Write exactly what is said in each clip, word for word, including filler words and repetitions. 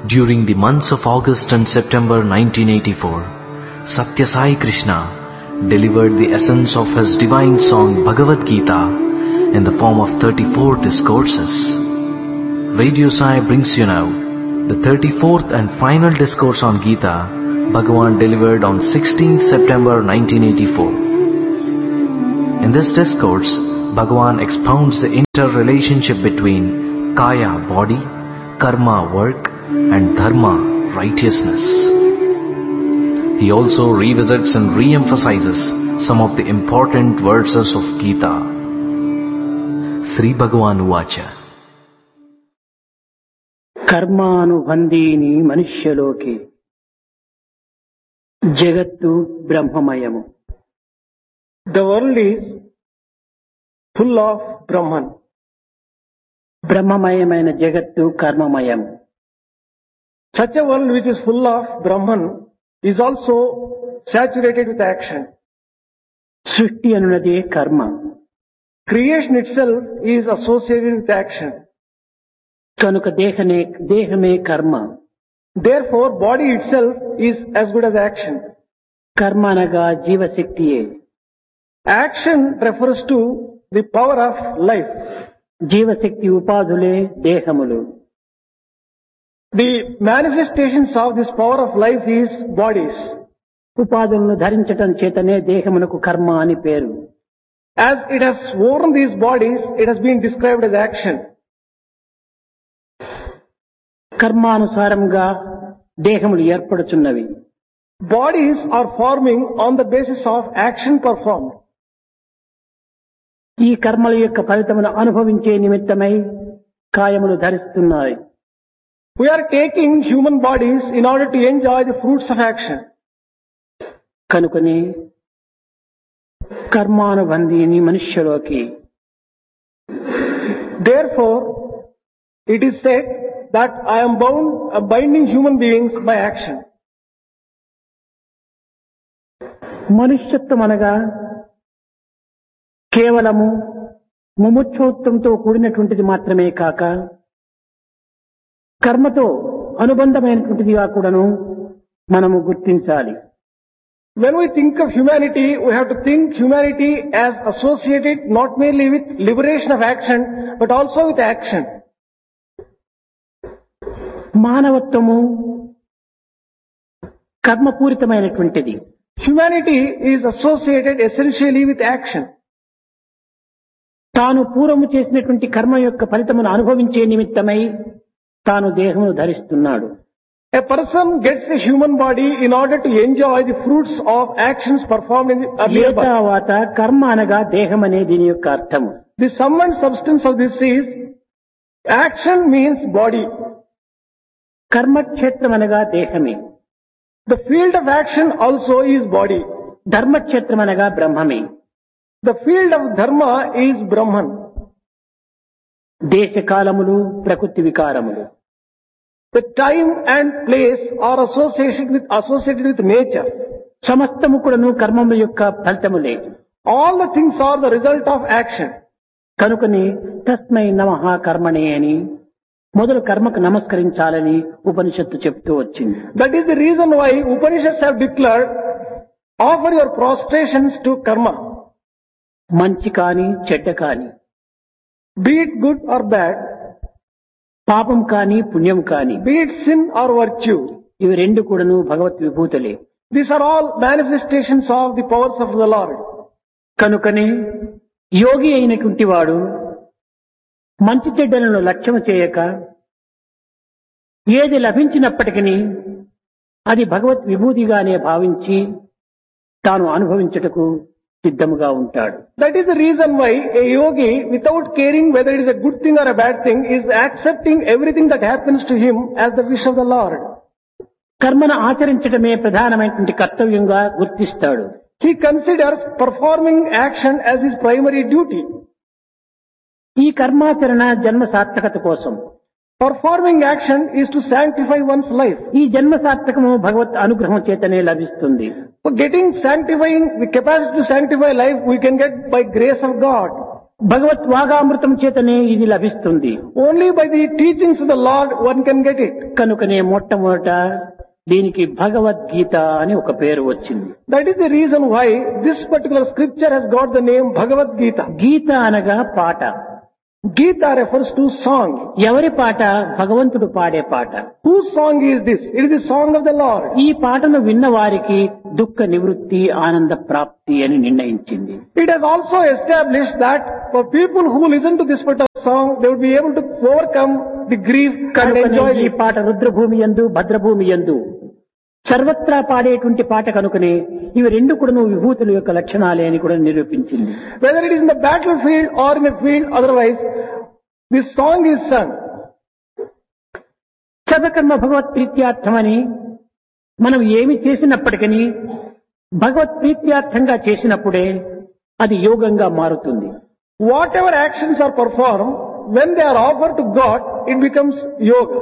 During the months of August and September nineteen eighty-four, Satya Sai Krishna delivered the essence of his divine song Bhagavad Gita in the form of thirty-four discourses. Radio Sai brings you now the thirty-fourth and final discourse on Gita Bhagavan delivered on sixteenth September nineteen eighty-four. In this discourse, Bhagavan expounds the interrelationship between Kaya, body, Karma, work, and Dharma, righteousness. He also revisits and re-emphasizes some of the important verses of Gita. Sri Bhagavan Uvacha. Karmanubandhini manushya-loke jagattu brahmamayamu. The world is full of Brahman. Brahmamayamaina jagattu karmamayamu. Such a world which is full of Brahman is also saturated with action. Srishti anunade karma. Creation itself is associated with action. Kanuka dehane dehame karma. Therefore, body itself is as good as action. Karma anaga jiva shaktiye. Action refers to the power of life. Jiva shakti upadhule dehamulu. The manifestations of this power of life is bodies. ఉపాధులను ధరించటం చేతనే దేహమునకు కర్మ అని పేరు. As it has worn these bodies, it has been described as action. కర్మానుసారంగా దేహములు ఏర్పడుచున్నవి. Bodies are forming on the basis of action performed. ఈ కర్మల యొక్క ఫలితమును అనుభవించే నిమిత్తమై కాయములు ధరిస్తున్నాయి. We are taking human bodies in order to enjoy the fruits of action. కనుకనే కర్మానుబంధీని మనుష్యలోకి. Therefore, it is said that I am bound, uh, binding human beings by action. మనుష్యత్వం అనగా కేవలము ముముక్షోత్వంతో కూడినటువంటిది మాత్రమే కాక కర్మతో అనుబంధమైనటువంటిదిగా కూడాను మనము గుర్తించాలి. When we think of humanity, we have to think humanity as associated not merely with liberation of action, but also with action. మానవత్వము కర్మపూరితమైనటువంటిది. Humanity is associated essentially with action. తాను పూర్వము చేసినటువంటి కర్మ యొక్క ఫలితమును అనుభవించే నిమిత్తమై తాను దేహమును ధరిస్తున్నాడు. A person gets a human body in order to enjoy the fruits of actions performed in the earlier birth. తర్వాత కర్మ అనగా దేహం అనే దీని యొక్క అర్థము. The sum and substance of this is action means body. కర్మక్షేత్రం అనగా దేహమే. The field of action also is body. Dharmakshetram అనగా బ్రహ్మమే. The field of dharma is Brahman. దేశకాలములు ప్రకృతి వికారములు. The time and place are associated with associated with nature. సమస్తము కూడాను కర్మముల యొక్క ఫలితములే. All the things are the result of action. కనుకని తస్మై నమః కర్మణే అని మొదలు కర్మకు నమస్కరించాలని ఉపనిషత్తు చెప్తూ వచ్చింది. That is the reason why Upanishads have declared, offer your prostrations to karma. మంచి కాని చెడ్డ కాని, Be it good or bad, పాపం కాని పుణ్యం కాని, be it sin or virtue, ఇవి రెండు కూడాను భగవత్ విభూతులే. these are all manifestations of the powers of the Lord. కనుకనే యోగి అయినటువంటి వాడు మంచి చెడ్డలను లక్ష్యం చేయక ఏది లభించినప్పటికీ అది భగవత్ విభూతిగానే భావించి తాను అనుభవించుటకు సిద్ధముగా ఉంటాడు. That is the reason why a yogi, without caring whether it is a good thing or a bad thing, is accepting everything that happens to him as the wish of the Lord. కర్మను ఆచరించడమే ప్రధానమైనటువంటి కర్తవ్యంగా గుర్తిస్తాడు. He considers performing action as his primary duty. ఈ కర్మాచరణ జన్మ సార్థకత కోసం. Performing action is to sanctify one's life. ఈ జన్మ సార్థకము భగవత్ అనుగ్రహం చేతనే లభిస్తుంది. For getting sanctifying, the capacity to sanctify life we can get by grace of God. భగవత్ వాగామృతం చేతనే ఇది లభిస్తుంది. Only by the teachings of the Lord one can get it. కనుకనే మొట్టమొదట దీనికి భగవద్గీత అని ఒక పేరు వచ్చింది. That is the reason why this particular scripture has got the name Bhagavad Gita. గీత అనగా పాట. Gita refers to song. ఎవరి పాట? భగవంతుడు పాడే పాట. Whose song is this? It is the song of the Lord. ఈ పాటను విన్న వారికి దుఃఖ నివృత్తి ఆనంద ప్రాప్తి అని నిర్ణయించింది. It has also established that for people who listen to this particular song, they would be able to overcome the grief and enjoy ఈ it. పాట రుద్రభూమి యందు భద్రభూమి యందు సర్వత్రా పాడేటువంటి పాట కనుకనే ఇవి రెండు కూడా విభూతుల యొక్క లక్షణాలే అని కూడా నిరూపించింది. Whether it is in the battlefield or in a field, otherwise, this song is sung. సర్వకర్మ భగవత్ ప్రీత్యార్థమని మనం ఏమి చేసినప్పటికీ భగవత్ ప్రీత్యార్థంగా చేసినప్పుడే అది యోగంగా మారుతుంది. Whatever actions are performed, when they are offered to God, it becomes yoga.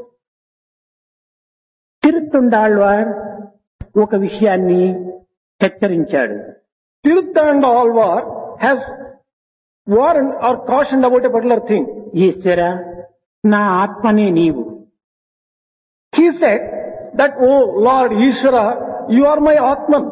తిరుత్తుండాళ్వార్ ఒక విషయాన్ని హెచ్చరించాడు. Tiruthandalvar has warned or cautioned about a particular thing. ఈశ్వర నా ఆత్మనే నీవు. He said that, oh Lord Ishvara, you are my Atman.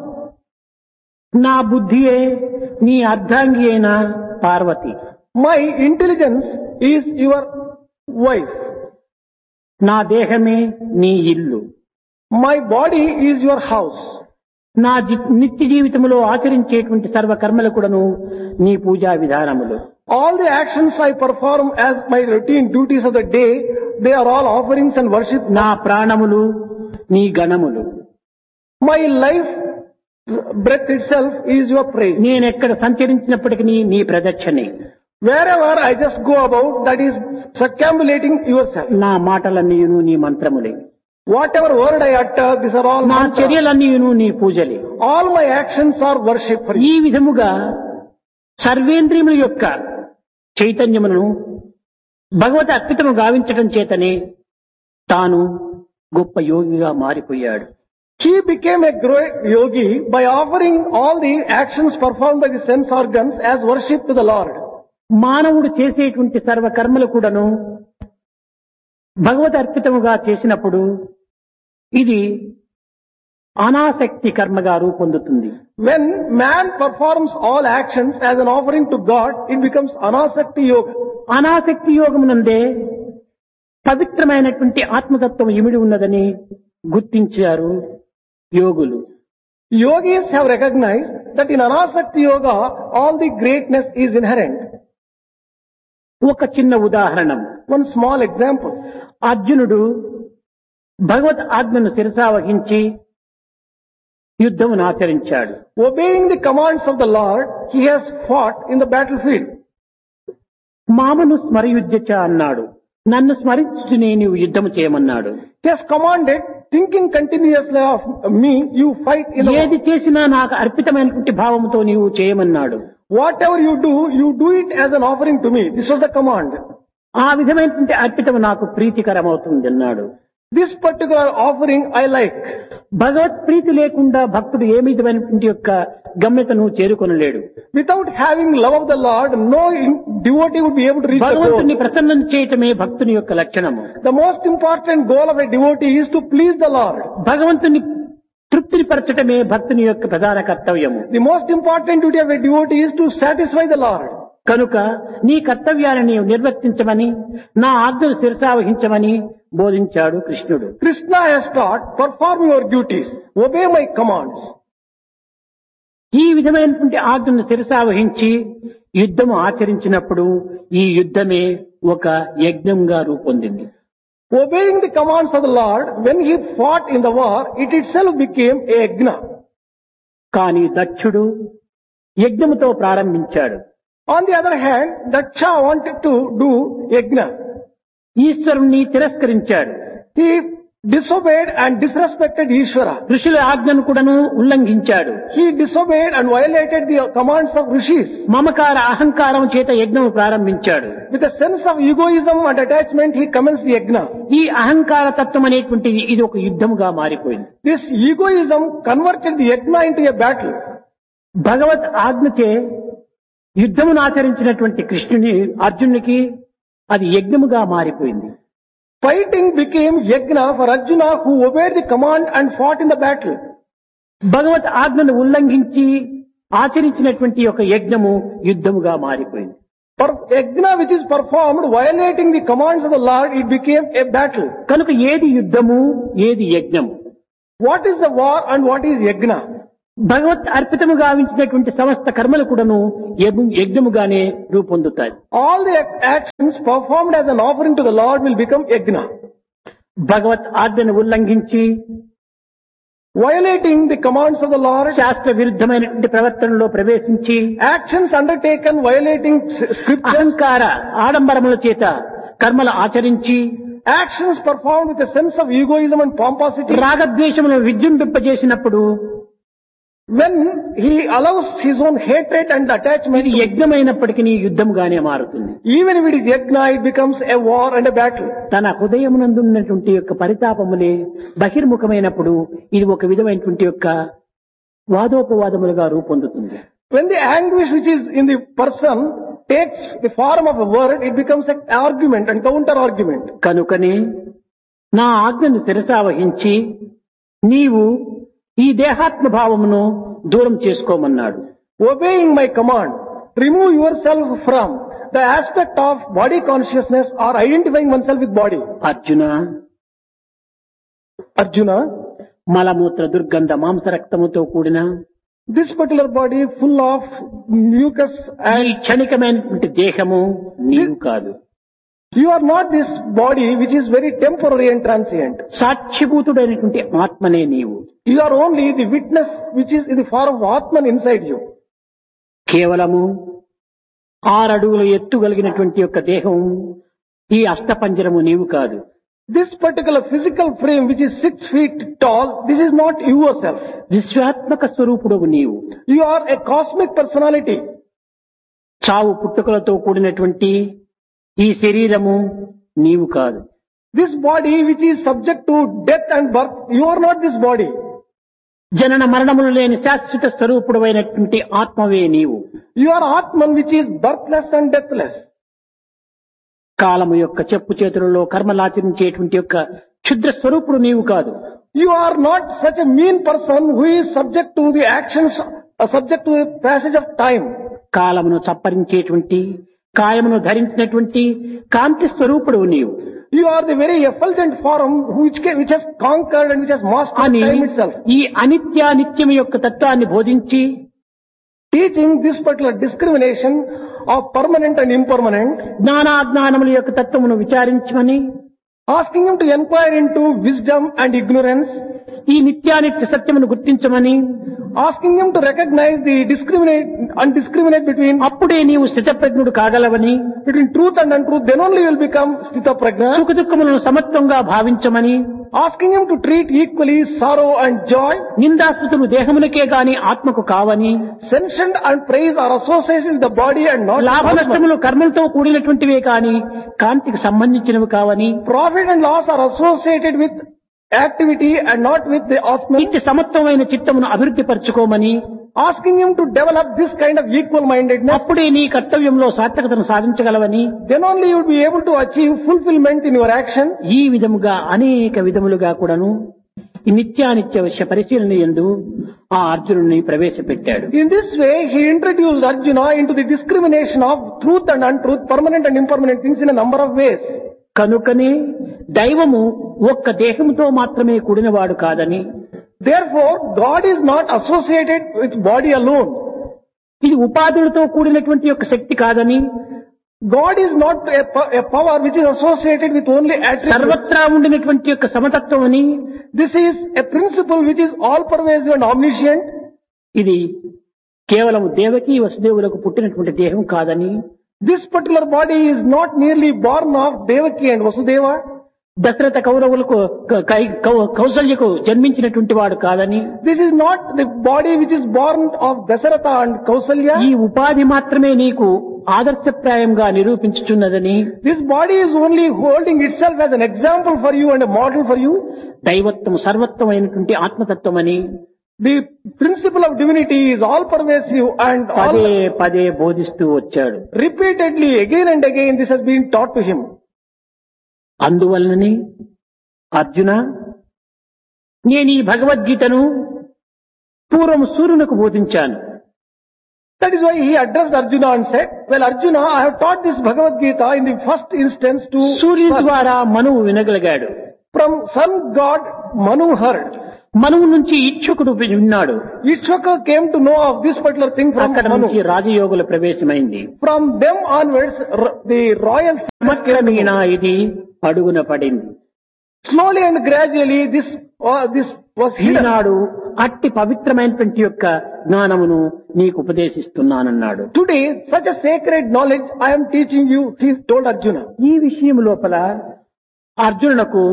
నా బుద్ధియే నీ అర్ధాంగి అయిన Parvati. My intelligence is your wife. నా దేహమే నీ ఇల్లు. My body is your house. నా జీ- నిత్య జీవితంలో ఆచరించేటువంటి సర్వ కర్మలు కూడాను నీ పూజా విధానములు. All the actions I perform as my routine duties of the day, they are all offerings and worship. నా ప్రాణములు నీ గణములు. My life breath itself is your praise. నేనెక్కడ సంచరించినప్పటికీ నీ ప్రదక్షిణే. Wherever I just go about, that is circumambulating yourself. నా మాటలన్నీయును నీ మంత్రములే. Whatever word I utter, these are all నా mantras. చర్యలన్నీయును నీ పూజలే. All my actions are worship for you. ఈ విధముగా సర్వేంద్రియముల యొక్క చైతన్యమును భగవత్ అర్పితము గావించడం చేతనే తాను గొప్ప యోగిగా మారిపోయాడు. He became a great yogi by offering all the actions performed by the sense organs as worship to the Lord. మానవుడు చేసేటువంటి సర్వ కర్మలు కూడాను భగవత్ అర్పితముగా చేసినప్పుడు ఇది అనాసక్తి కర్మగా రూపొందుతుంది. When man performs all actions as an offering to God, it becomes anasakti yoga. అనాసక్తి యోగమునందే పవిత్రమైనటువంటి ఆత్మతత్వం ఇమిడి ఉన్నదని గుర్తించారు యోగులు. Yogis have recognized that in anasakti yoga, all the greatness is inherent. ఒక చిన్న ఉదాహరణ. One small example. అర్జునుడు భగవత్ ఆజ్ఞను శిరసావహించి యుద్ధమును ఆచరించాడు. Obeying the commands of the Lord, he has fought in the battlefield. మామను స్మరయుద్ధచ అన్నాడు. నన్ను స్మరించునే నీవు యుద్ధము చేయమన్నాడు. He has commanded, thinking continuously of me, you fight in the ఏది చేసినా నాకు అర్పితమైనటువంటి భావంతో నీవు చేయమన్నాడు. Whatever you do, you do it as an offering to me. This was the command. ఆ విధమైనటువంటి అర్పితం నాకు ప్రీతికరమవుతుంది అన్నాడు. This particular offering I like. భగవత్ ప్రీతి లేకుండా భక్తుడు ఏ విధమైనటువంటి యొక్క గమ్యతను చేరుకొనలేడు. Without having love of the Lord, no in- devotee would be able to reach the భగవంతుని goal. ప్రసన్నం చేయటమే భక్తుని యొక్క లక్షణము. The most important goal of a devotee is to please the Lord. భగవంతుని తృప్తిని పరచటమే భక్తుని యొక్క ప్రధాన కర్తవ్యము. The most important duty of a devotee is to satisfy the Lord. కనుక నీ కర్తవ్యాన్ని నీవు నిర్వర్తించమని, నా ఆజ్ఞను శిరసావహించమని బోధించాడు కృష్ణుడు. Krishna has taught, perform your duties, obey my commands. ఈ విధమైనటువంటి ఆజ్ఞను శిరసావహించి యుద్ధము ఆచరించినప్పుడు ఈ యుద్ధమే ఒక యజ్ఞంగా రూపొందింది. Obeying the commands of the Lord, when he fought in the war, it itself became a yajna. కానీ దక్షుడు యజ్ఞముతో ప్రారంభించాడు. On the other hand, Daksha wanted to do yajna. ఈశ్వరుణ్ణి తిరస్కరించాడు. He disobeyed and disrespected Ishvara. ఋషుల ఆజ్ఞను కూడాను ఉల్లంఘించాడు. He disobeyed and violated the commands of rishis. మమకార అహంకారం చేత యజ్ఞము ప్రారంభించాడు. With a sense of egoism and attachment, he commenced the yajna. ఈ అహంకార తత్వం అనేటువంటిది ఇది ఒక యుద్ధముగా మారిపోయింది. This egoism converted the yajna into a battle. భగవత్ ఆజ్ఞచే యుద్ధమును ఆచరించినటువంటి కృష్ణుని అర్జునునికి అది యజ్ఞముగా మారిపోయింది. Fighting became yajna for Arjuna, who obeyed the command and fought in the battle. భగవత్ ఆజ్ఞను ఉల్లంఘించి ఆచరించినటువంటి ఒక యజ్ఞము యుద్ధముగా మారిపోయింది. For yajna which is performed violating the commands of the Lord, it became a battle. కనుక ఏది యుద్ధము, ఏది యజ్ఞము? What is the war and what is yajna? భగవత్ అర్పితము గావించినటువంటి సమస్త కర్మలు కూడాను యజ్ఞ- యజ్ఞముగానే రూపొందుతాయి. All the actions performed as an offering to the Lord will become yajna. భగవత్ ఆజ్ఞను ఉల్లంఘించి Violating the commands of the Lord, శాస్త్ర విరుద్ధమైనటువంటి ప్రవర్తనలో ప్రవేశించి actions undertaken violating scriptures, అహంకార ఆడంబరముల చేత కర్మలు ఆచరించి actions performed with a sense of egoism and pomposity. రాగద్వేషములను విజృంభింపజేసినప్పుడు When he allows his own hatred and attachment, ఇది యజ్ఞమైనప్పటికీ యుద్ధముగానే మారుతుంది. even if it is yajna, it becomes a war and a battle. తన హృదయమునందున్నటువంటి యొక్క పరితాపములే బహిర్ముఖమైనప్పుడు ఇది ఒక విధమైనటువంటి యొక్క వాదోపవాదములుగా రూపొందుతుంది. When the anguish which is in the person takes the form of a word, it becomes an argument and counter argument. కనుకనే నా ఆజ్ఞను శిరసావహించి నీవు ఈ దేహాత్మ భావమును దూరం చేసుకోమన్నాడు. Obeying my command, remove yourself from the aspect of body consciousness or identifying oneself with body. Arjuna, Arjuna, మలమూత్ర దుర్గంధ మాంసరక్తముతో కూడిన this particular body full of mucus ఈ and క్షణికమైనటువంటి దేహము నీవు కాదు. you are not this body which is very temporary and transient. సాక్షిభూతుడైనటువంటి ఆత్మనే నీవు. You are only the witness which is in the form of Atman inside you. కేవలము ఆరడుగులు ఎత్తుగలిగినటువంటి యొక్క దేహం ఈ అష్టపంజరము నీవు కాదు. This particular physical frame which is six feet tall, this is not yourself. విశ్వాత్మక స్వరూపుడవు నీవు. You are a cosmic personality. చావు పుట్టుకలతో కూడినటువంటి ఈ శరీరము నీవు కాదు. This body which is subject to death and birth, you are not this body. జనన మరణములు లేని శాశ్వత స్వరూపుడమైనటువంటి ఆత్మవే నీవు. You are Atman which is birthless and deathless. కాలము యొక్క చెప్పు చేతులలో కర్మలాచరించేటువంటి యొక్క క్షుద్ర స్వరూపుడు నీవు కాదు. You are not such a mean person who is subject to the actions, uh, subject to the passage of time. కాలమును చప్పరించేటువంటి కాయమును ధరించినటువంటి కాంతి స్వరూపుడు నీవు You are the very effulgent form which, ca- which has conquered and which has mastered అని time itself. ఈ అనిత్యానిత్యం యొక్క తత్వాన్ని బోధించి Teaching this particular discrimination of permanent and impermanent, జ్ఞానాజ్ఞానముల యొక్క తత్వమును విచారించమని asking him to inquire into wisdom and ignorance, ఈ నిత్యానిత్య సత్యమును గుర్తించమని asking him to recognize the discriminate and discriminate between అప్పుడే నీవు స్థితప్రజ్ఞుడు కాగలవని between truth and untruth, then only you will become Sthita Prajna. సుఖ దుఃఖములను సమత్వంగా భావించమని Asking him to treat equally sorrow and joy. నిందాస్తుతులు దేహమునకే గాని ఆత్మకు కావని Sentient and praise are associated with the body and not లాభ with Atman. నష్టములు కర్మలతో కూడినటువంటివే కాని కాంతికి సంబంధించినవి కావని Profit and loss are associated with activity and not with the Atman. ఇట్టి సమత్వమైన చిత్తమును అభివృద్ధి పరచుకోమని Asking him to develop this kind of equal mindedness, అప్పుడే నీ కర్తవ్యంలో సార్థకతను సాధించగలవని then only you will be able to achieve fulfillment in your action. ఈ విధముగా అనేక విధములుగా కూడాను ఈ నిత్యానిత్య విషయ పరిశీలన యందు ఆ అర్జునుడిని ప్రవేశపెట్టాడు. In this way, he introduced Arjuna into the discrimination of truth and untruth, permanent and impermanent things in a number of ways. కనుకనే దైవము ఒక్క దేహముతో మాత్రమే కూడినవాడు కాదని, Therefore, God is not associated with body alone. ఇది ఉపాధులతో కూడినటువంటి యొక్క శక్తి కాదని, God is not a, po- a power which is associated with only attributes. సర్వత్రా ఉండినటువంటి యొక్క సమతత్వం అని, This is a principle which is all pervasive and omniscient. ఇది కేవలం దేవకి వసుదేవులకు పుట్టినటువంటి దేహం కాదని, This particular body is not merely born of Devaki and Vasudeva. Dasharatha కౌరవులకు క- కై- కౌ- కౌసల్యకు జన్మించినటువంటి వాడు కాదని, This is not the body which is born of Dasaratha and Kausalya. ఈ ఉపాధి మాత్రమే నీకు ఆదర్శప్రాయంగా నిరూపించుచున్నదని, This body is only holding itself as an example for you and a model for you. దైవత్వం సర్వత్వం అయినటువంటి ఆత్మతత్వమని The principle of divinity is all pervasive and all పదే పదే బోధిస్తూ వచ్చాడు. repeatedly again and again this has been taught to him. అందువలనని Arjuna, నేను ఈ భగవద్గీతను పూర్వం సూర్యునకు బోధించాను. That is why he addressed Arjuna and said, well Arjuna, I have taught this Bhagavad Gita in the first instance to సూర్యుని sun. ద్వారా మనువు వినగలిగాడు. From sun god Manu heard. మనువు నుంచి ఇచ్ఛుకుడు విన్నాడు. Ikshvaka came to know of this particular thing from అక్కడ Manu. నుంచి రాజయోగుల ప్రవేశమైంది. From them onwards, r- the royal క్రమేణ ఇది అడుగున పడింది. slowly and gradually this uh, this was hidden. ఈనాడు అట్టి పవిత్రమైనటువంటి యొక్క జ్ఞానమును నీకు ఉపదేశిస్తున్నానన్నాడు. Today, such a sacred knowledge I am teaching you, he told Arjuna. ఈ విషయం లోపల అర్జునునకు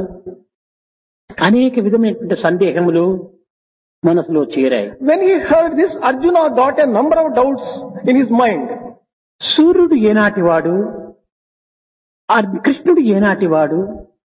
అనేక విధమైనటువంటి సందేహములు మనసులో చేరాయి. When he heard this, Arjuna got a number of doubts in his mind. సూర్యుడు ఏనాటి వాడు, అర్- కృష్ణుడు ఏనాటి వాడు,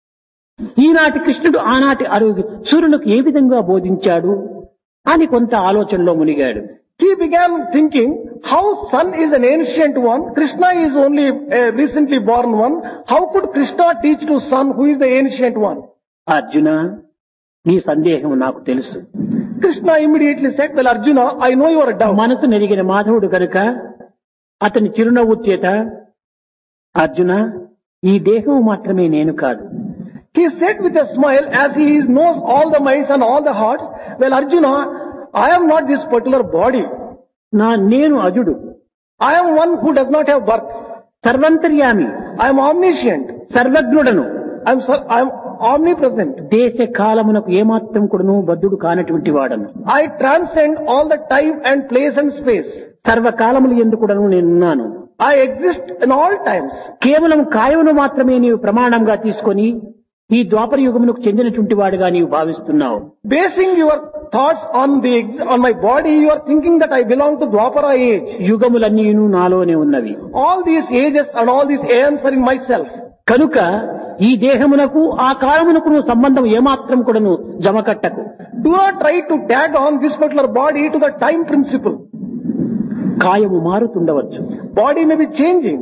ఈనాటి కృష్ణుడు ఆనాటి అరుగు సూర్యునికి ఏ విధంగా బోధించాడు అని కొంత ఆలోచనలో మునిగాడు. He began thinking how sun is an ancient one, Krishna is only a recently born one. How could Krishna teach to sun who is the ancient one? Arjuna, నీ సందేహం నాకు తెలుసు. Krishna immediately said, well Arjuna, I know your doubt. మనసు నెరిగిన మాధవుడు కనుక అతని చిరునవ్వు చేత, అర్జున, ఈ దేహం మాత్రమే నేను కాదు. He said with a smile as he knows all the minds and all the hearts, well Arjuna, I am not this particular body. నా నేను అజుడు, I am one who does not have birth. సర్వంతర్యామి, I am omniscient. సర్వజ్ఞుడను, I am, sir- I am omnipresent. దేశ కాలమునకు ఏమాత్రం కూడాను బద్ధుడు కానటువంటి వాడను. I transcend all the time and place and space. సర్వకాలములు ఎందుకుడను నేనున్నాను. I exist in all times. కేవలం కాయమును మాత్రమే నీవు ప్రమాణంగా తీసుకొని ఈ ద్వాపర యుగమునకు చెందినటువంటి వాడుగా నీవు భావిస్తున్నావు. Basing your thoughts on the ex- on my body, you are thinking that I belong to Dwapara age. యుగములన్నీను నాలోనే ఉన్నవి. All these ages and all these aeons are in myself. కనుక ఈ దేహమునకు ఆ కాలమునకు సంబంధం ఏమాత్రం కూడాను జమకట్టకు. Do not try to tag on this particular body to the time principle. కాయము మారుతుండవచ్చు. Body may be changing.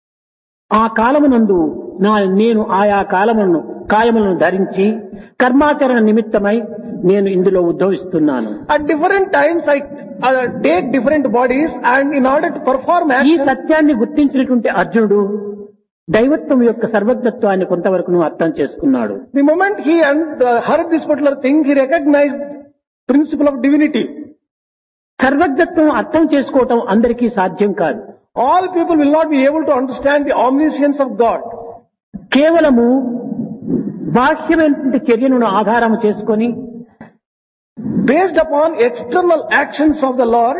ఆ కాలమునందు నా నేను ఆయా కాలములను కాయములను ధరించి కర్మాచరణ నిమిత్తమై నేను ఇందులో ఉద్భవిస్తున్నాను. At different times I uh, take different bodies and in order to perform ఈ action, సత్యాన్ని గుర్తించినటువంటి అర్జునుడు దైవత్వం యొక్క సర్వజ్ఞత్వాన్ని కొంతవరకు అర్థం చేసుకున్నాడు. the moment he and, uh, heard this particular thing, he recognized principle of divinity. సర్వజ్ఞత్వం అర్థం చేసుకోవటం అందరికీ సాధ్యం కాదు. All people will not be able to understand the omniscience of God. కేవలము బాహ్యమైనటువంటి చర్యను ఆధారం చేసుకొని Based upon external actions of the Lord,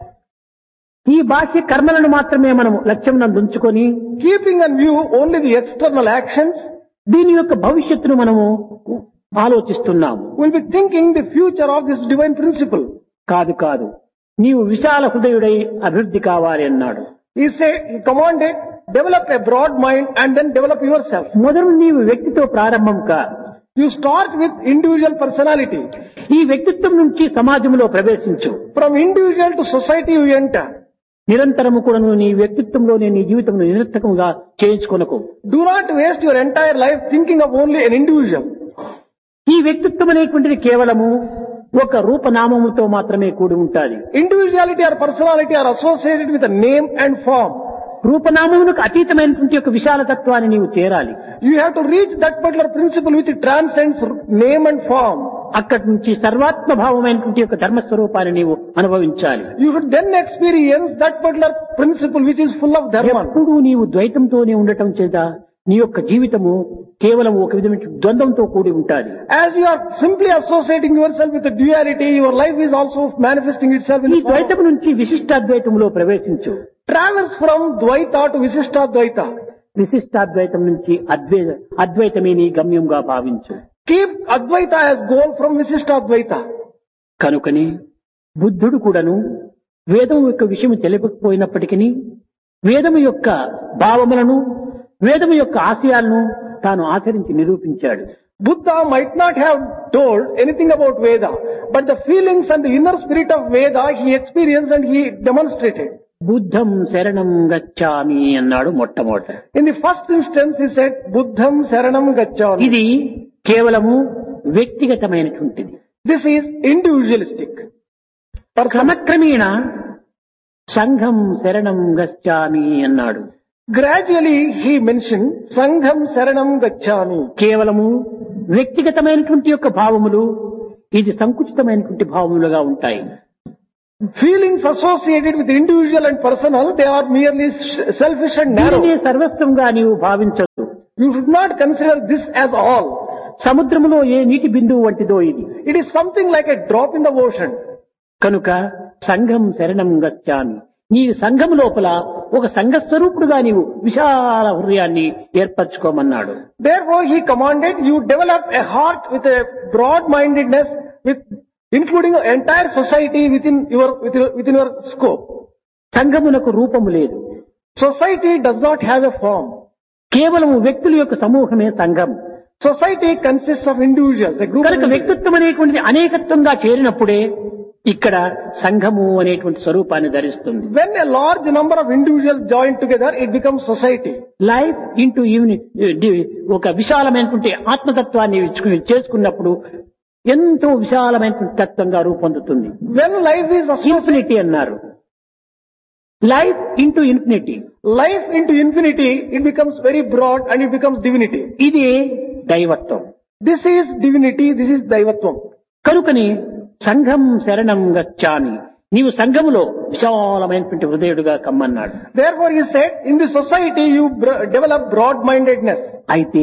ఈ బాహ్య కర్మలను మాత్రమే మనము లక్ష్యం నందుంచుకొని keeping in view only the external actions, దీని యొక్క భవిష్యత్తును మనము ఆలోచిస్తున్నాము. will be thinking the future of this divine principle. కాదు కాదు, నీవు విశాల హృదయుడై అభివృద్ధి కావాలి అన్నాడు. He said, he commanded, develop a broad mind and then develop yourself. మొదలు నీవు వ్యక్తితో ప్రారంభం కా. You start with individual personality. ఈ వ్యక్తిత్వం నుంచి సమాజంలో ప్రవేశించు. From individual to society you enter. నిరంతరము కూడా నువ్వు నీ వ్యక్తిత్వంలోనే నీ జీవితం నిరర్థకంగా చేయించుకొనకు. Do not waste your entire life thinking of only an individual. ఈ వ్యక్తిత్వం అనేటువంటిది కేవలము ఒక రూపనామముతో మాత్రమే కూడి ఉంటాది. Individuality or personality are associated with a name and form. రూపనామమునకు అతీతమైనటువంటి ఒక విశాలతత్వాన్ని నీవు చేరాలి. You have to reach that particular principle which transcends name and form. అక్కడి నుంచి సర్వాత్మ భావమైనటువంటి ఒక ధర్మస్వరూపాన్ని నీవు అనుభవించాలి. You should then experience that particular principle which is full of dharma. ఎప్పుడూ నీవు ద్వైతంతోనే ఉండటం చేత నీ యొక్క జీవితము కేవలం ఒక విధమైన ద్వంద్వంతో కూడి ఉంటాది. As you are simply associating yourself with the duality, your life is also manifesting itself in ఈ the form. ద్వైతం నుంచి విశిష్టాద్వైతంలో ప్రవేశించు. Travels from Dvaita to Visishtadvaita. విశిష్టాద్వైతం నుంచి అద్వై అద్వైతమే నీ గమ్యంగా భావించు. Keep Advaita as goal from Visishtadvaita. కనుకని బుద్ధుడు కూడాను వేదం యొక్క విషయం తెలియకపోయినప్పటికీ వేదము యొక్క భావములను వేదము యొక్క ఆశయాలను తాను ఆచరించి నిరూపించాడు. Buddha might not have told anything about Veda, but the feelings and the inner spirit of Veda he experienced and he demonstrated. బుద్ధం శరణం గచ్చామి అన్నాడు మొట్టమొదట. In the first instance he said, Buddham Saranam Gacchami. ఇది కేవలము వ్యక్తిగతమైనటువంటిది. This is individualistic. క్రమక్రమేణ సంఘం శరణం గచ్చామి అన్నాడు. Gradually he mentioned, Sangham Saranam Gacchami. కేవలము వ్యక్తిగతమైనటువంటి యొక్క భావములు ఇది సంకుచితమైనటువంటి భావములుగా ఉంటాయి. Feelings associated with individual and personal, they are merely selfish and narrow. దీనినే సర్వస్వంగా నీవు భావించదు. You should not consider this as all. సముద్రములో ఏ నీటి బిందువు వంటిదో ఇది. It is something like a drop in the ocean. కనుక సంఘం శరణం గచ్చామి. నీ సంఘం లోపల ఒక సంఘ స్వరూపుడుగా నీవు విశాల హృదయాన్ని ఏర్పరచుకోమన్నాడు. Therefore he commanded you develop a heart with a broad-mindedness, with including an entire society within your within, within your scope. సంఘమునకు రూపము లేదు. Society does not have a form. కేవలం వ్యక్తుల యొక్క సమూహమే సంఘం. Society consists of individuals, a group of కనుక individuals. వ్యక్తిత్వం అనేటువంటిది అనేకత్వంగా చేరినప్పుడే ఇక్కడ సంఘము అనేటువంటి స్వరూపాన్ని ధరిస్తుంది. When a large number of individuals join together, it becomes society. Life into ఒక విశాలమైనటువంటి ఆత్మతత్వాన్ని చేసుకున్నప్పుడు ఎంతో విశాలమైనటువంటి తత్వంగా రూపొందుతుంది. When life is associated, infinity అన్నారు. Life into infinity. life into infinity, it becomes very broad and it becomes divinity. ఇది దైవత్వం. This is divinity, this is daivatvam. కనుకని సంఘం శరణం గచ్చామి. నీవు సంఘములో విశాలమైనటువంటి హృదయుడుగా కమ్మన్నాడు. Therefore he said, in the society you br- develop broad-mindedness. అయితే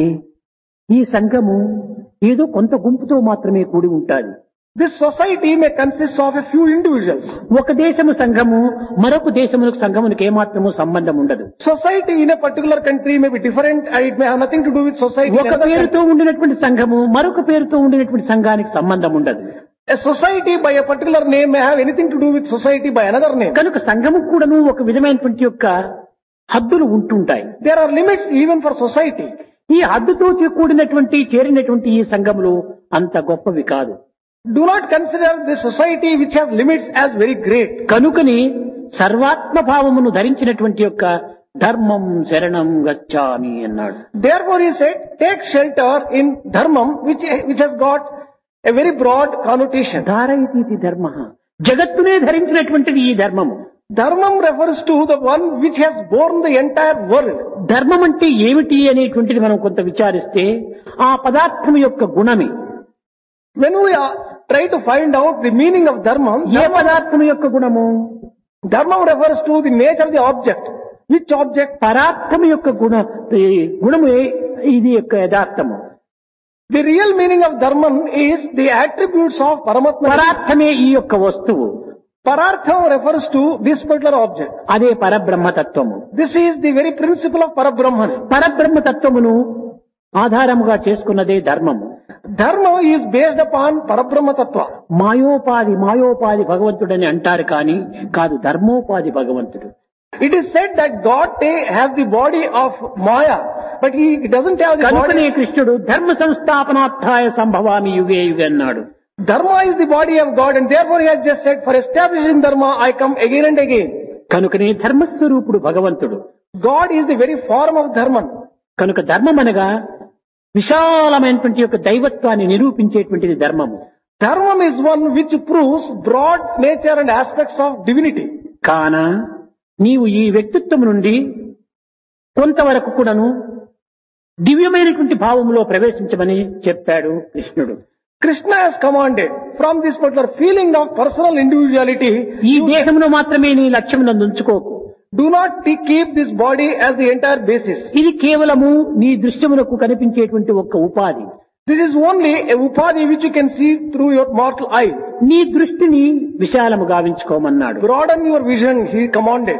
ఈ సంఘము ఏదో కొంత గుంపుతో మాత్రమే కూడి ఉంటాది. This society may consist of a few individuals. ఒక దేశము సంఘము మరొక దేశములకు సంఘమునికి ఏమాత్రము సంబంధం ఉండదు. Society in a particular country may be different and it may have nothing to do with society in ఒక another పేరుతో country. ఉండినటువంటి సంఘము మరొక పేరుతో ఉండినటువంటి సంఘానికి సంబంధం ఉండదు. A society by a particular name may have anything to do with society by another name. కనుక సంఘము కూడాను ఒక విధమైనటువంటి యొక్క హద్దులు ఉంటుంటాయి. There are limits even for society. ఈ హద్దుతో కూడినటువంటి చేరినటువంటి ఈ సంఘములు అంత గొప్పవి కాదు. Do not consider the society which has limits as very great. కనుకని సర్వాత్మ భావమును ధరించినటువంటి యొక్క ధర్మం శరణం గచ్చామి అన్నాడు. Therefore he said, take shelter in dharmam which, which has got a very broad connotation. ధారయితీతి ధర్మ. జగత్తునే ధరించినటువంటిది ఈ ధర్మము. Dharmam refers to the one which has borne the entire world. ధర్మం అంటే ఏమిటి అనేటువంటిది మనం కొంత విచారిస్తే ఆ పదార్థం యొక్క గుణమే. When we are, try to find out the meaning of dharmam, ఏ పదార్థం యొక్క గుణము? dharmam refers to the nature of the object. Which object? పదార్థం యొక్క గుణ ఈ గుణము ఏ- ఇది యొక్క యథార్థము. The real meaning of dharmam is the attributes of Paramatma. పదార్థమే ఈ యొక్క వస్తువు. Parartham refers to this particular object. అదే పరబ్రహ్మతత్వము. This is the very principle of Parabrahman. పరబ్రహ్మతత్వమును ఆధారముగా చేసుకున్నదే ధర్మము. Dharma is based upon Parabrahma Tattva. మాయోపాధి మాయోపాధి భగవంతుడని అంటారు కానీ కాదు, ధర్మోపాధి భగవంతుడు. It is said that God ta- has the body of Maya, but he doesn't have the కనుకనే body. కృష్ణుడు ధర్మ సంస్థాపనార్థాయ సంభవామి యుగే యుగే అన్నాడు. Dharma is the body of God and therefore he has just said, for establishing Dharma I come again and again. కనుకనే ధర్మస్వరూపుడు భగవంతుడు. God is the very form of Dharma. కనుక ధర్మం అనగా విశాలమైనటువంటి యొక్క దైవత్వాన్ని నిరూపించేటువంటిది ధర్మము. Dharma is one which proves broad nature and aspects of divinity. కాన నీవు ఈ వ్యక్తిత్వం నుండి కొంతవరకు కూడాను దివ్యమైనటువంటి భావములో ప్రవేశించమని చెప్పాడు కృష్ణుడు. Krishna has commanded from this particular feeling of personal individuality, ఈ దేహమును మాత్రమే నీ లక్ష్యమునందు ఉంచుకోకు. do not t- keep this body as the entire basis. ఇది కేవలము నీ దృశ్యమునకు కనిపించేటువంటి ఒక్క ఉపాధి. This is only a upadhi which you can see through your mortal eye. నీ దృష్టిని విశాలము గావించుకోమన్నాడు. Broaden your vision, he commanded.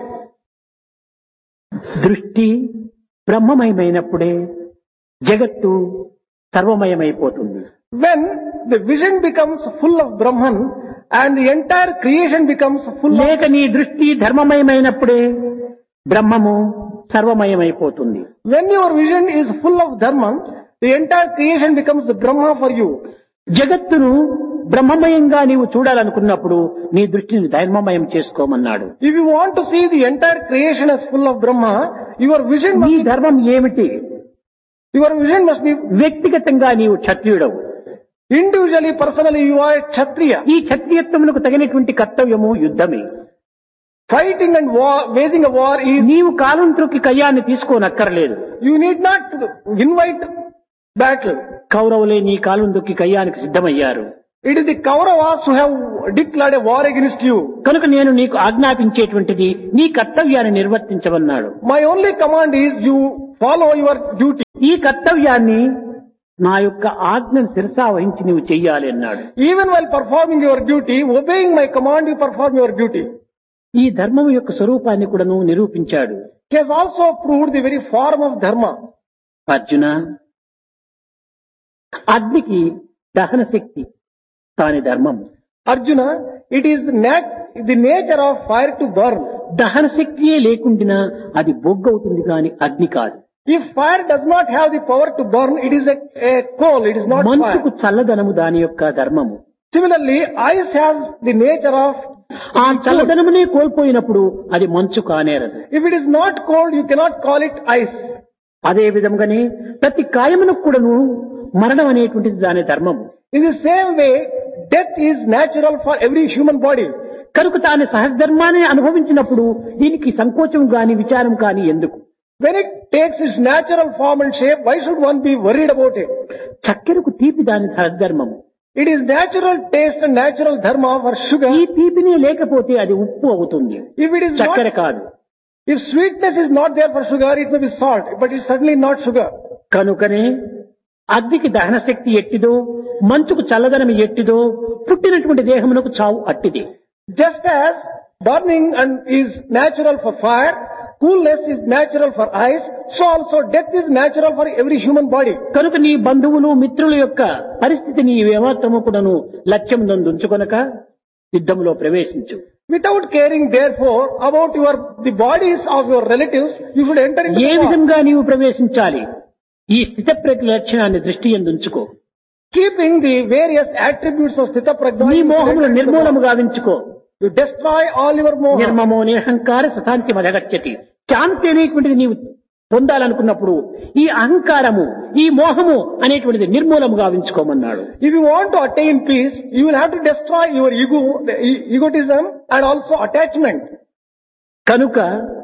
దృష్టి బ్రహ్మమయమైనప్పుడే జగత్తు సర్వమయమైపోతుంది. When the vision becomes full of Brahman and the entire creation becomes full of, లేక నీ దృష్టి ధర్మమయమైనప్పుడే బ్రహ్మము సర్వమయమైపోతుంది. when your vision is full of Dharma, the entire creation becomes Brahma for you. జగత్తును బ్రహ్మమయంగా నీవు చూడాలనుకున్నప్పుడు నీ దృష్టిని ధర్మమయం చేసుకోమన్నాడు. If you want to see the entire creation as full of Brahma, your vision నీ must be, ధర్మం ఏమిటి? your vision must be వ్యక్తిగతంగా నీవు క్షత్రియుడవు. individually, personally, you are a Kshatriya. ఈ క్షత్రియత్వములకు తగినటువంటి కర్తవ్యము యుద్ధమే. Fighting and war, waging a war is, నీవు కాలం త్రొక్కి కయ్యాన్ని తీసుకోనక్కర్లేదు. you need not invite battle. కౌరవులే నీ కాలం దొక్కి కయ్యానికి సిద్ధమయ్యారు. It is the Kauravas who have declared a war against you. కనుక నేను నీకు ఆజ్ఞాపించేటువంటిది నీ కర్తవ్యాన్ని నిర్వర్తించమన్నాడు. My only command is you follow your duty. ఈ కర్తవ్యాన్ని నా యొక్క ఆజ్ఞను శిరసా వహించి నీవు చెయ్యాలి అన్నాడు. Even while performing your duty, obeying my command, you perform your duty. ఈ ధర్మం యొక్క స్వరూపాన్ని కూడా నువ్వు నిరూపించాడు. He has also proved the very form of dharma. Arjuna, అగ్నికి దహన శక్తి తాని ధర్మం. Arjuna, it is the, nat- the nature of fire to burn. దహన శక్తియే లేకుండినా అది బొగ్గవుతుంది కాని అగ్ని కాదు. If fire does not have the power to burn, it is a, a coal, it is not మంచుకు fire. చల్లదనము దాని యొక్క ధర్మము. Similarly, ice has the nature of, ఆ చల్లదనమునే కోల్పోయినప్పుడు అది మంచు కానేరదు. if it is not cold, you cannot call it ice. అదే విధంగానే ప్రతి కాయమునకు కూడాను మరణం అనేటువంటిది దాని ధర్మము. In the same way, death is natural for every human body. కనుక తాను సహధర్మాన్ని అనుభవించినప్పుడు దీనికి సంకోచం గాని విచారం కాని ఎందుకు? When it takes its natural form and shape, why should one be worried about it? చక్కెరకు తీపి దాని సహధర్మము. It is natural taste and natural dharma for sugar. ఈ తీపినే లేకపోతే అది ఉప్పు అవుతుంది, If it is చక్కెర not, కాదు. if sweetness is not there for sugar, it may be salt, but it's certainly not sugar. కనుకనే అగ్నికి దహన శక్తి ఎట్టిదో, మంచుకు చల్లదనం ఎట్టిదో, పుట్టినటువంటి దేహమునకు చావు అట్టిది. Just as burning and is natural for fire, coolness is natural for ice, so also death is natural for every human body. కనుక నీ బంధువులు మిత్రుల యొక్క పరిస్థితిని ఏమాత్రము కూడాను లక్ష్యం నందుంచుకొనక యుద్ధంలో ప్రవేశించు. Without caring therefore about your, the bodies of your relatives, you should enter into A the war. విధంగా నీవు ప్రవేశించాలి? ఈ స్థితప్రజ్ఞ లక్షణాన్ని దృష్టి యందుంచుకో. Keeping the various attributes of Sthita Prajna, నీ you should మోహములు enter into the war. నిర్మూలము గావించుకో. You destroy all your moha. నిర్మమో నిరహంకార సతాంతి మదగచ్చతి. శాంతి అనేటువంటిది నీవు పొందాలనుకున్నప్పుడు ఈ అహంకారము, ఈ మోహము అనేటువంటిది నిర్మూలము గావించుకోమన్నాడు. If you want to attain peace, you will have to destroy your ego, the e- egotism and also attachment. కనుక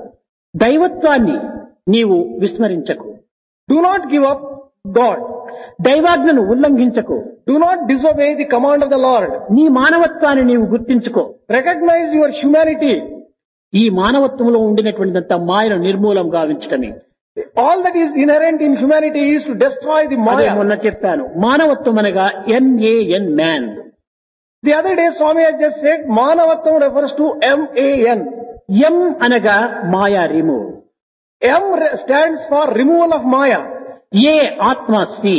దైవత్వాన్ని నీవు విస్మరించకు. Do not give up God. దైవాజ్ఞను ఉల్లంఘించకు. Do not disobey the command of the Lord. నీ మానవత్వాన్ని నీవు గుర్తించుకో. Recognize your humanity. ఈ మానవత్వంలో ఉండినటువంటిదంతా మాయను నిర్మూలం గావించటమే. All that is inherent in humanity is to destroy the అదే Maya. మొన్న చెప్పాను. మానవత్వం అనగా NaN man. The other day Swami has just said Manavattam refers to M A N. ఎం అనగా మాయా remove. M re- stands for removal of Maya. ఏ ఆత్మ C.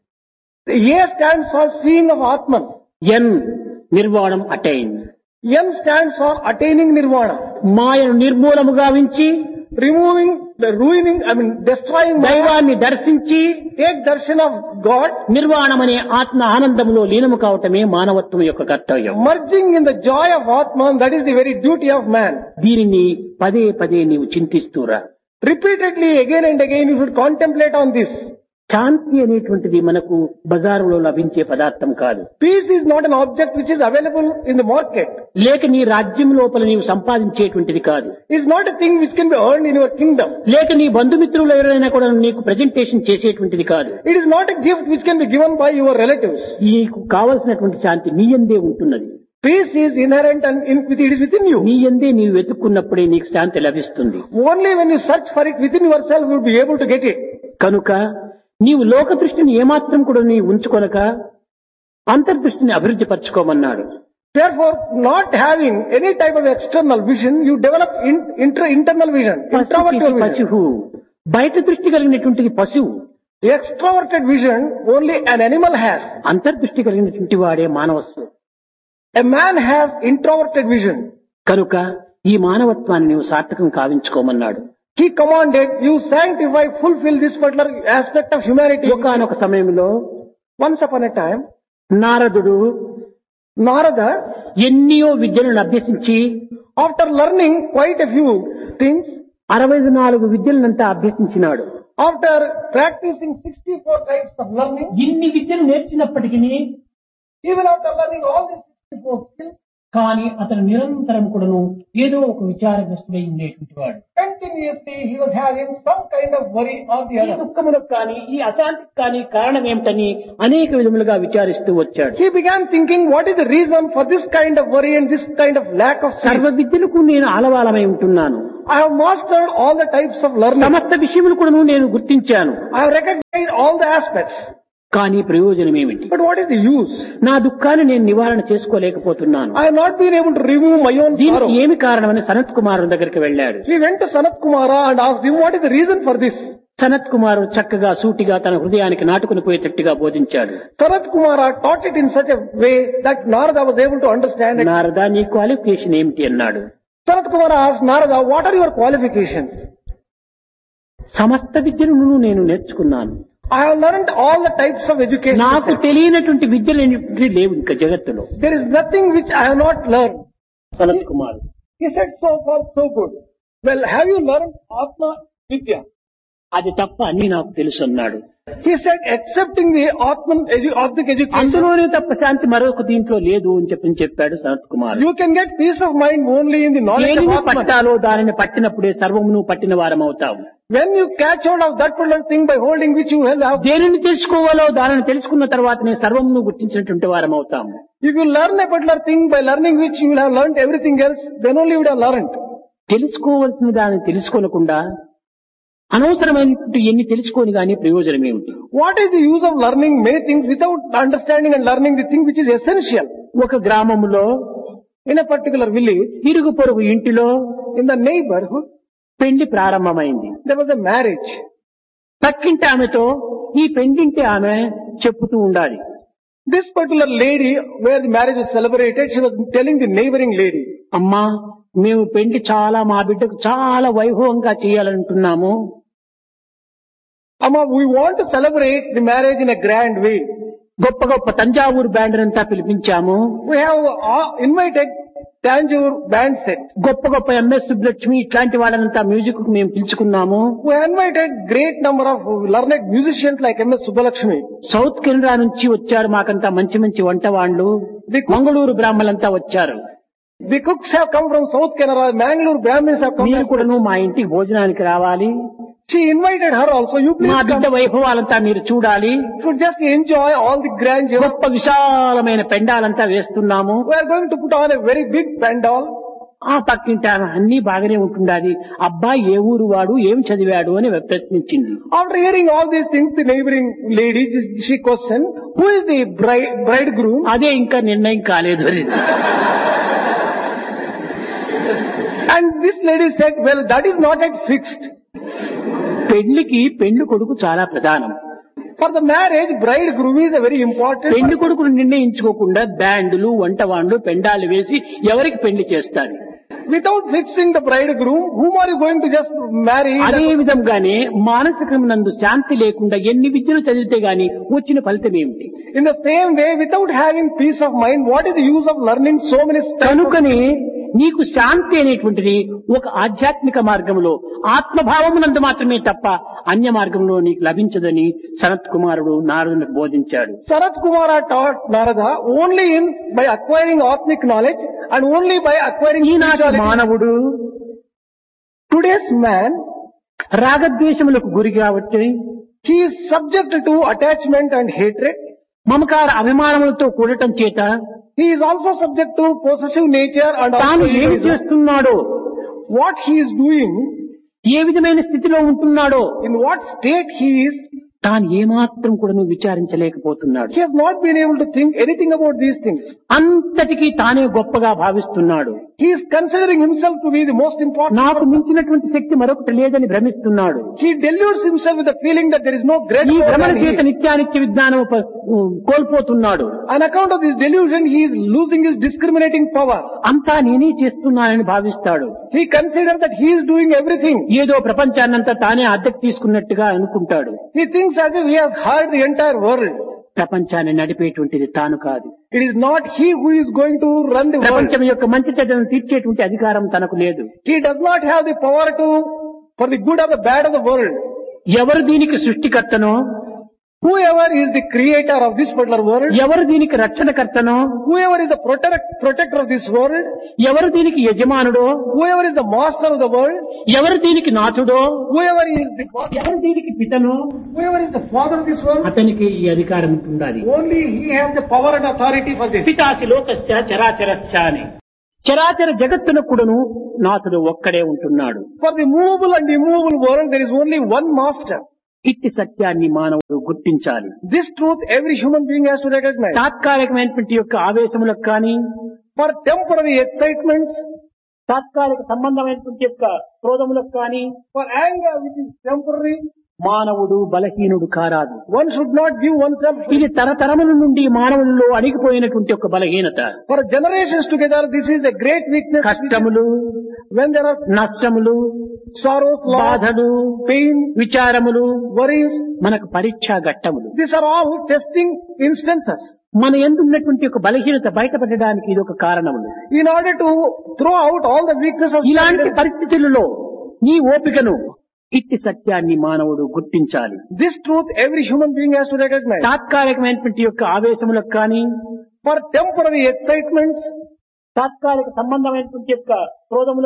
The A stands for seeing of Atman. N నిర్వాణం attain. N stands for attaining Nirvana. మాయను నిర్మూలము గావించి Removing, the ruining, I mean destroying Maya. దైవాన్ని దర్శించి Take darshan of God. నిర్వాణమనే ఆత్మ ఆనందములో లీనము కావటమే మానవత్వం యొక్క కర్తవ్యం. Merging in the joy of Atman, that is the very duty of man. దీనిని పదే పదే నీవు చింతిస్తూరా. Repeatedly, again and again, you should contemplate on this. శాంతి అనేటువంటిది మనకు బజారులో లభించే పదార్థం కాదు. Peace is not an object which is available in the market. లేక నీ రాజ్యం లోపల నీవు సంపాదించేటువంటిది కాదు. It's not a thing which can be earned in your kingdom. లేక నీ బంధుమిత్రులు ఎవరైనా కూడా నీకు ప్రజెంటేషన్ చేసేటువంటిది కాదు. It is not a gift which can be given by your relatives. నీకు కావలసినటువంటి శాంతి నీ యందే ఉంటున్నది. Peace is inherent and in, it is within you. నీ యందే నీవు వెతుక్కున్నప్పుడే నీకు శాంతి లభిస్తుంది. Only when you search for it within yourself, you will be able to get it. కనుక నీవు లోక దృష్టిని ఏమాత్రం కూడా నీవు ఉంచుకొనక అంతర్దృష్టిని అభివృద్ధి పరచుకోమన్నాడు. Therefore, not having any type of external vision, you develop in, inter, internal vision, introverted vision. పశువు బయట దృష్టి కలిగినటువంటిది పశువు. Extroverted vision only an animal has. అంతర్దృష్టి కలిగినటువంటి వాడే మానవస్సు. A man has introverted vision. కనుక ఈ మానవత్వాన్ని నీవు సార్థకం కావించుకోమన్నాడు. He commanded, you sanctify, fulfill this particular aspect of humanity. ఒకానొక సమయంలో Once upon a time, నారదుడు Narada, ఎన్నియో విద్యలను అభ్యసించి after learning quite a few things, అరవై నాలుగు విద్యలనంతా అభ్యసించినాడు. after practicing sixty-four types of learning, ఇన్ని విద్యలు నేర్చినప్పటికీ even after learning all these sixty-four skills, కానీ అతను నిరంతరం కూడాను ఏదో ఒక విచారగ్రస్తుడై ఉండేటువంటి వాడు. continuously he was having some kind of worry or the ఈ other. దుఃఖములకు కానీ ఈ అశాంతికి కానీ కారణం ఏమిటని అనేక విధములుగా విచారిస్తూ వచ్చాడు. He began thinking, what is the reason for this kind of worry and this kind of lack of సర్వ sleep? విద్యలకు నేను ఆలవాలమై ఉంటున్నాను. I have mastered all the types of learning. సమస్త విషయములు కూడాను నేను గుర్తించాను. I have recognized all the aspects. కానీ ప్రయోజనం ఏమిటి? But what is the use? నా దుఃఖాన్ని నేను నివారణ చేసుకోలేకపోతున్నాను. I have not been able to remove my own దీనికి sorrow. ఏమి కారణమని సనత్ కుమారు దగ్గరికి వెళ్ళాడు. He went to Sanat Kumara and asked him, what is the reason for this? Sanath కుమారు చక్కగా సూటిగా తన హృదయానికి నాటుకుని పోయేటట్టుగా బోధించాడు. Sanat Kumara taught it in such a way that Narada was able to understand it. Narada నీ క్వాలిఫికేషన్ ఏమిటి అన్నాడు. Sanat Kumara asked Narada, what are your qualifications? సమస్త విద్యను నేను నేర్చుకున్నాను. I have learned all the types of education. నాకు తెలియనటువంటి విద్యలు అనేటువంటివి లేవు ఇంకా జగత్తులో. There is nothing which I have not learned. Sanath Kumar He said, so far so good. Well, have you learned Atma Vidya? అది తప్ప అన్ని నాకు తెలుసు అన్నాడు. He said, accepting the Atman edu- Atmic education, అందులోనే తప్ప శాంతి మరొక దీంట్లో లేదు అని చెప్పి చెప్పాడు Sanath Kumar. you can get peace of mind only in the knowledge of దేనిని Atman. పట్టాలో దానిని పట్టినప్పుడే సర్వమును పట్టిన వారం అవుతావు. When you catch hold of that particular thing by holding which you will have, దేనిని తెలుసుకోవాలో దానిని తెలుసుకున్న తర్వాతనే సర్వమును గుర్తించినటువంటి వారం అవుతాము. if you learn a particular thing by learning which you will have learned everything else, then only you would have learned. తెలుసుకోవలసిన దానిని తెలుసుకోనకుండా అనవసరమైనటువంటి ఎన్ని తెలుసుకొని గానీ ప్రయోజనం ఏమిటి? What is the use of learning many things without understanding and learning the thing which is essential? ఒక గ్రామములో In a particular village, ఇరుగు పొరుగు ఇంటిలో in the neighborhood, పెళ్లి ప్రారంభమైంది. there was a marriage. పక్కింటి ఆమెతో ఈ పెండింటి ఆమె చెప్పుతూ ఉండాలి. This particular lady, where the marriage was celebrated, she was telling the neighboring lady, అమ్మా మేము పెళ్లి చాలా మా బిడ్డకు చాలా వైభవంగా చేయాలనుకుంటున్నాము. Amma, we want to celebrate the marriage in a grand way. గొప్ప గొప్ప తంజావూరు బ్యాండ్ అంతా పిలిపించాము. We have uh, invited Tanjore band set. గొప్ప గొప్ప ఎంఎస్ సుబ్బలక్ష్మి ఇట్లాంటి వాళ్ళనంతా మ్యూజిక్ కు మేము పిలుచుకున్నాము. We invited great number of learned musicians like M S Subbalakshmi. South Canada నుంచి వచ్చారు మాకంతా మంచి మంచి వంట వాళ్ళు. మంగళూరు బ్రాహ్మణులంతా వచ్చారు. The cooks have come from South Canara, Mangalore Brahmins have come. మీరు కూడాను మా ఇంటికి భోజనానికి రావాలి. She invited her also. You మా please బిడ్డ come. వైభవాలంతా మీరు చూడాలి. You should just enjoy all the grandeur. గొప్ప విశాలమైన పెండాలంతా వేస్తున్నాము. We are going to put on a very big pandal. ఆ పక్కింటి ఆమె అన్ని బాగానే ఉంటుండాలి. అబ్బాయి ఏ ఊరు వాడు ఏం చదివాడు అని ప్రశ్నించింది. After hearing all these things, the neighboring lady, she questioned, who is the bride, bridegroom? అదే ఇంకా నిర్ణయం కాలేదు అని. And this lady said, well, that is not yet fixed. పెళ్లికి పెళ్లి కొడుకు చాలా ప్రధానం. For the marriage, bridegroom is a very important పెళ్లి person. కొడుకును నిర్ణయించుకోకుండా బ్యాండ్లు వంటవాండ్లు పెండాలు వేసి ఎవరికి పెళ్లి చేస్తారు? Without fixing the bridegroom, whom are you going to just marry? అదే విధంగానే మానసికమునందు శాంతి లేకుండా ఎన్ని విద్యలు చదివితే గాని వచ్చిన ఫలితం ఏమిటి? In the same way, without having peace of mind, what is the use of learning so many stuff? కనుకనే నీకు శాంతి అనేటువంటిది ఒక ఆధ్యాత్మిక మార్గంలో ఆత్మభావమునందు మాత్రమే తప్ప అన్య మార్గంలో నీకు లభించదని సనత్ కుమారుడు నారదునికి బోధించాడు. Sanat Kumara taught Narada only in by acquiring Atmic knowledge and only by acquiring ఈనాటి spirituality. మానవుడు Today's man, రాగద్వేషములకు గురి కాబట్టి he is subject to attachment and hatred. మమకార అభిమానములతో కూడటం చేత He is also subject to possessive nature and తాను also ఏమి egoism. చేస్తున్నాడో, What he is doing, ఏ విధమైన స్థితిలో ఉంటున్నాడో in what state he is, తాను ఏమాత్రం కూడా నువ్వు విచారించలేకపోతున్నాడు. he has not been able to think anything about these things. అంతటికీ తానే గొప్పగా భావిస్తున్నాడు. He is considering himself to be the most important. నాకు మించినటువంటి శక్తి మరొకటి లేదని భ్రమిస్తున్నాడు. He deludes himself with the feeling that there is no great ఈ power భ్రమణ than he. చేత నిత్యానిత్య విజ్ఞానం ప- కోల్పోతున్నాడు. On account of this delusion, he is losing his discriminating power. అంతా నేనే చేస్తున్నానని భావిస్తాడు. He considers that he is doing everything. ఏదో ప్రపంచాన్నంతా తానే అద్దెకు తీసుకున్నట్టుగా అనుకుంటాడు. He thinks as if he has hired the entire world. ప్రపంచాన్ని నడిపేటువంటిది తాను కాదు. It is not he who is going to run the world. ప్రపంచం యొక్క మంచి చెడ్డలను తీర్చేటువంటి అధికారం తనకు లేదు. He does not have the power to, for the good or the bad of the world. ఎవరు దీనికి సృష్టికర్తనో, Whoever is the creator of this particular world, ఎవరు దీనికి రక్షణకర్తనో, whoever is the protect, protector of this world, ఎవరు దీనికి యజమానుడో, whoever is the master of the world, ఎవరు దీనికి నాథుడో, whoever is the ఎవరు దీనికి పితనో, whoever is the father of this world, అతనికి ఈ అధికారం ఉండాలి. only he has the power and authority for this. పితాసి లోకస్య చరాచరస్య అని. చరాచర జగత్తునకుడును నాథుడు ఒక్కడే ఉంటున్నాడు. For the movable and immovable world, there is only one master. ఇట్టి సత్యాన్ని మానవుడు గుర్తించాలి. This truth every human being has to recognize. తాత్కాలికమైనటువంటి యొక్క ఆవేశములకు కానీ, For temporary excitements, తాత్కాలిక సంబంధమైనటువంటి యొక్క క్రోధములకు కానీ for anger which is temporary, మానవుడు బలహీనుడు కారాదు. one should not give oneself. ఇది తరతరముల నుండి మానవుల్లో అణిగిపోయినటువంటి ఒక బలహీనత. For generations together, this is a great weakness. కష్టములు, When there are నష్టములు, sorrows, loss, బాధలు, pain, విచారములు worries, మనకు పరీక్షా ఘట్టములు. these are all testing instances. మన ఎందున్నటువంటి ఒక బలహీనత బయటపడడానికి ఇది ఒక కారణములు. In order to throw out all the weaknesses of ఇలాంటి children, పరిస్థితులలో నీ ఓపికను, ఇట్టి సత్యాన్ని మానవుడు గుర్తించాలి. this truth every human being has to recognize. తాత్కాలికమైనటువంటి యొక్క ఆవేశములకు కానీ, For temporary excitements, తాత్కాలిక సంబంధమైనటువంటి యొక్క క్రోధములకు